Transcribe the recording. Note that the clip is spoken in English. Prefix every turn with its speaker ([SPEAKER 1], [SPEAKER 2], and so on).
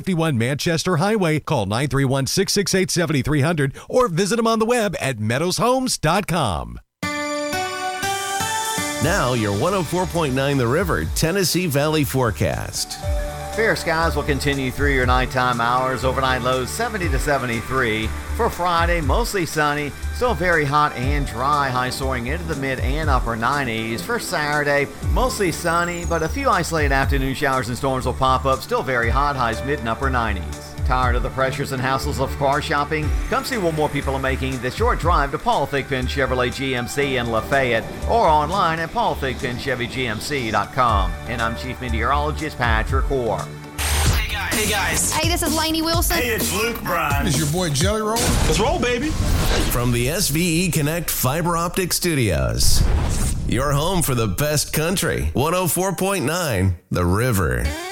[SPEAKER 1] 51 Manchester Highway. Call 931-668-7300 or visit them on the web at meadowshomes.com.
[SPEAKER 2] Now your 104.9 The River Tennessee Valley forecast.
[SPEAKER 3] Fair skies will continue through your nighttime hours. Overnight lows 70 to 73. For Friday, mostly sunny, still very hot and dry. High soaring into the mid and upper 90s. For Saturday, mostly sunny, but a few isolated afternoon showers and storms will pop up. Still very hot, highs mid and upper 90s. Tired of the pressures and hassles of car shopping? Come see what more people are making the short drive to Paul Thigpen Chevrolet GMC in Lafayette or online at paulthigpenchevygmc.com. And I'm Chief Meteorologist Patrick Orr.
[SPEAKER 4] Hey guys.
[SPEAKER 5] Hey, this is Lainey Wilson.
[SPEAKER 6] Hey, it's Luke Bryan.
[SPEAKER 7] It's your boy Jelly Roll.
[SPEAKER 6] Let's roll, baby.
[SPEAKER 2] From the SVE Connect Fiber Optic Studios. Your home for the best country. 104.9 The River.